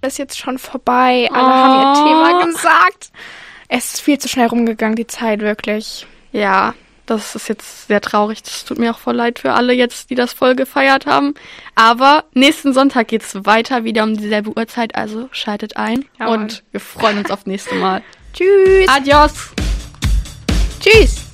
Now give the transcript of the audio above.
ist jetzt schon vorbei. Alle haben ihr Thema gesagt. Es ist viel zu schnell rumgegangen, die Zeit, wirklich. Ja, das ist jetzt sehr traurig. Das tut mir auch voll leid für alle jetzt, die das voll gefeiert haben. Aber nächsten Sonntag geht's weiter, wieder um dieselbe Uhrzeit. Also schaltet ein und wir freuen uns auf nächste Mal. Tschüss. Adios. Tschüss.